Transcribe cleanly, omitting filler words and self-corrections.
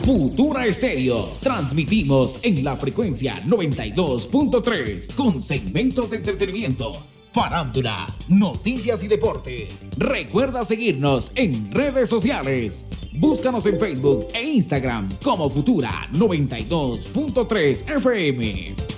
Futura Estéreo. Transmitimos en la frecuencia 92.3 con segmentos de entretenimiento, farándula, noticias y deportes. Recuerda seguirnos en redes sociales. Búscanos en Facebook e Instagram como Futura 92.3 FM.